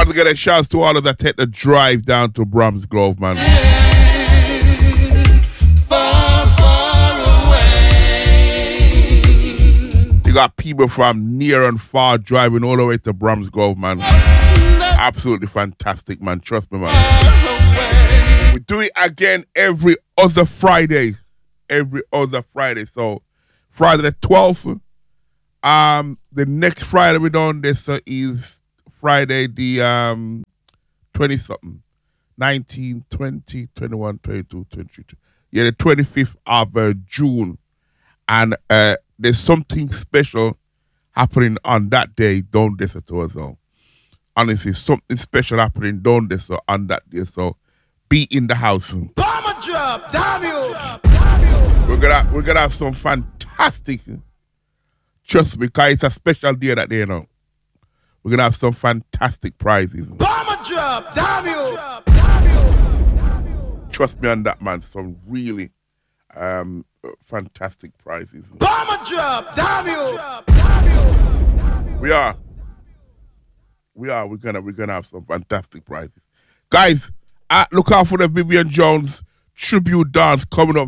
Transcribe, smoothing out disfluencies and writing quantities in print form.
to get a shout to all of that take the drive down to Bromsgrove, man. Far, far away. You got people from near and far driving all the way to Bromsgrove, man. Absolutely fantastic, man. Trust me, man. We do it again every other Friday. Every other Friday. So Friday the 12th. The next Friday we done this is Friday the 20-something. 19, 20, 21, 22, 23. Yeah, the 25th of June. And there's something special happening on that day. Don't listen to us all. Honestly, something special happening. Don't listen on that day. So be in the house. Bomber drop, damn you. We're gonna have some fantastic. Trust me, because it's a special day that day, you know. We're gonna have some fantastic prizes. Bomber drop, damn you. Trust me on that, man. Some really fantastic prizes. Bomber drop, damn you. We're gonna have some fantastic prizes. Guys, look out for the Vivian Jones tribute dance coming up